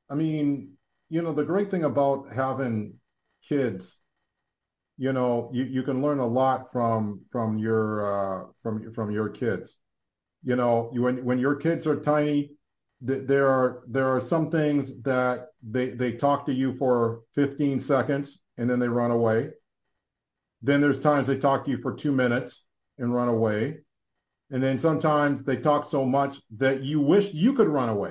I mean, the great thing about having kids, you can learn a lot from your kids. When your kids are tiny, there are some things that they talk to you for 15 seconds and then they run away. Then there's times they talk to you for 2 minutes and run away. And then sometimes they talk so much that you wish you could run away.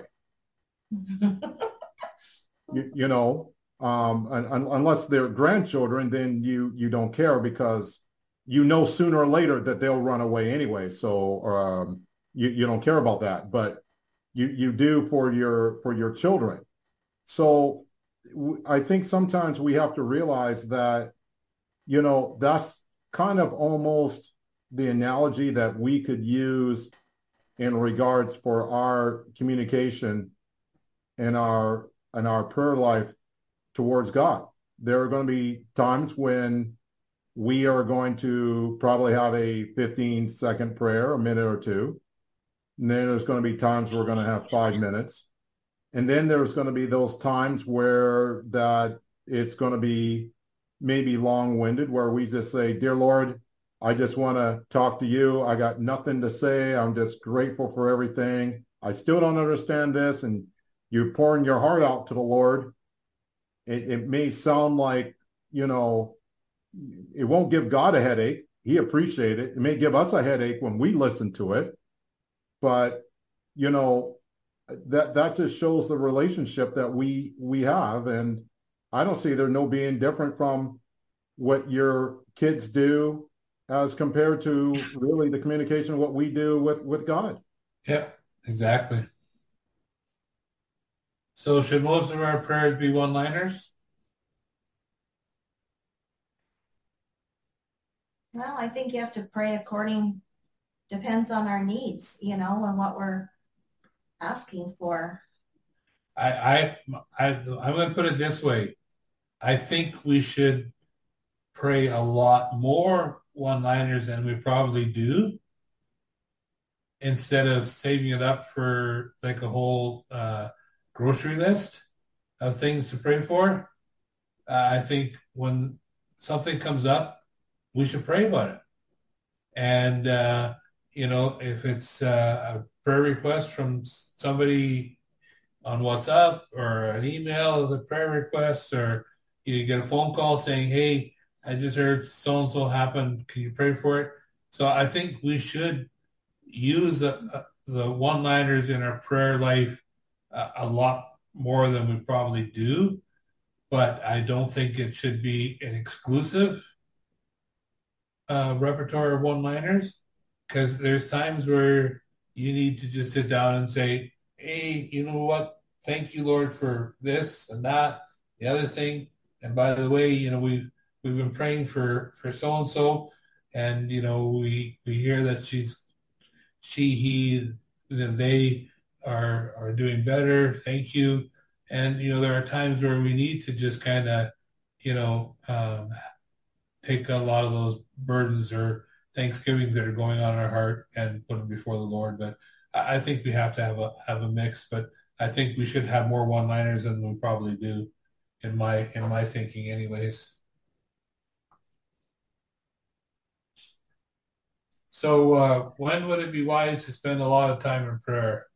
You know, unless they're grandchildren, then you don't care because sooner or later that they'll run away anyway. So you don't care about that, but you do for your children. So I think sometimes we have to realize that that's kind of almost the analogy that we could use in regards for our communication and our prayer life towards God. There are going to be times when we are going to probably have a 15-second prayer, a minute or two. And then there's going to be times we're going to have 5 minutes. And then there's going to be those times where that it's going to be maybe long-winded, where we just say, Dear Lord, I just want to talk to you. I got nothing to say. I'm just grateful for everything. I still don't understand this. And you're pouring your heart out to the Lord. It may sound like, you know, it won't give God a headache. He appreciates it. It may give us a headache when we listen to it, but you know, that just shows the relationship that we have. And I don't see there no being different from what your kids do as compared to really the communication what we do with God. Yeah, exactly. So should most of our prayers be one-liners? Well, I think you have to pray depends on our needs, and what we're asking for. I, I, I'm going to put it this way. I think we should pray a lot more one-liners than we probably do, instead of saving it up for like a whole grocery list of things to pray for. I think when something comes up, we should pray about it. And, if it's a prayer request from somebody on WhatsApp or an email, the prayer request, or you get a phone call saying, hey, I just heard so-and-so happened. Can you pray for it? So I think we should use the one-liners in our prayer life a lot more than we probably do, but I don't think it should be an exclusive repertoire of one-liners, because there's times where you need to just sit down and say, hey, you know what? Thank you, Lord, for this and that, the other thing. And by the way, we've been praying for so and so, and we hear that he, they are doing better. Thank you. And there are times where we need to just kind of, you know, um, take a lot of those burdens or thanksgivings that are going on in our heart and put them before the Lord. But I think we have to have a mix. But I think we should have more one-liners than we probably do, in my thinking, anyways. So when would it be wise to spend a lot of time in prayer?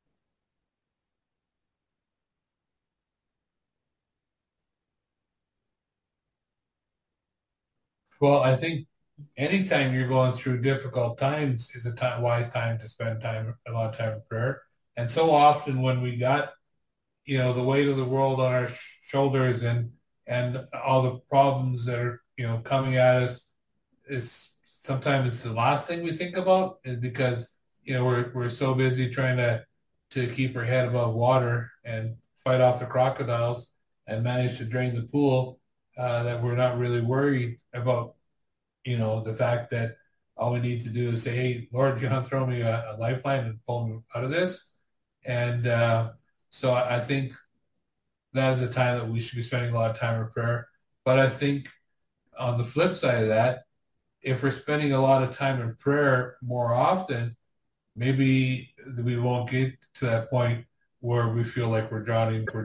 Well, I think anytime you're going through difficult times is a wise time to spend a lot of time in prayer. And so often when we got, the weight of the world on our shoulders, and all the problems that are, coming at us, is sometimes it's the last thing we think about, is because, we're so busy trying to keep our head above water and fight off the crocodiles and manage to drain the pool, that we're not really worried about, the fact that all we need to do is say, hey, Lord, you're going to throw me a lifeline and pull me out of this. And so I think that is a time that we should be spending a lot of time in prayer. But I think on the flip side of that, if we're spending a lot of time in prayer more often, maybe we won't get to that point where we feel like we're drowning